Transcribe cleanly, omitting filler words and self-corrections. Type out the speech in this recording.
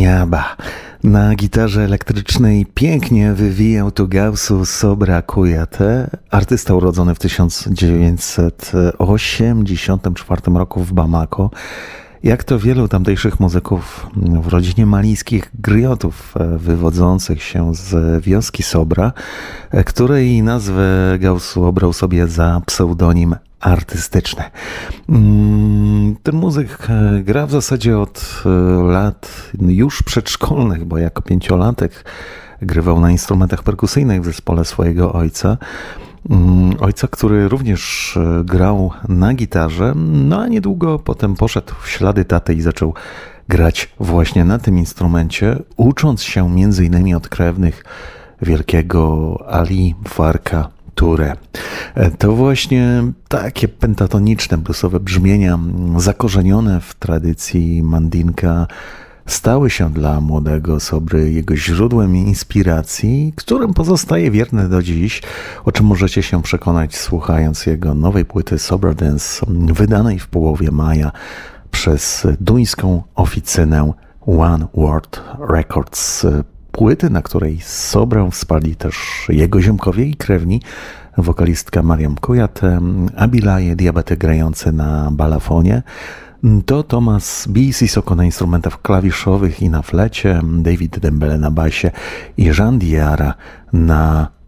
Niaba. Na gitarze elektrycznej pięknie wywijał tu Gausu Sobra Kouyaté, artysta urodzony w 1984 roku w Bamako. Jak to wielu tamtejszych muzyków w rodzinie malijskich griotów wywodzących się z wioski Sobra, której nazwę Gausu obrał sobie za pseudonim artystyczny. Ten muzyk gra w zasadzie od lat już przedszkolnych, bo jako 5-latek grywał na instrumentach perkusyjnych w zespole swojego ojca. Ojca, który również grał na gitarze, no a niedługo potem poszedł w ślady taty i zaczął grać właśnie na tym instrumencie, ucząc się m.in. od krewnych wielkiego Ali Farka Touré. To właśnie takie pentatoniczne, bluesowe brzmienia zakorzenione w tradycji mandinka stały się dla młodego Sobry jego źródłem inspiracji, którym pozostaje wierny do dziś, o czym możecie się przekonać słuchając jego nowej płyty Sobra Dance, wydanej w połowie maja przez duńską oficynę One World Records. Płyty, na której z Sobrą wsparli też jego ziomkowie i krewni, wokalistka Mariam Kouyaté, Abilaye Diabaté grający na balafonie, to Thomas B. Sissoko na instrumentach klawiszowych i na flecie, David Dembele na basie i Jean Diarra na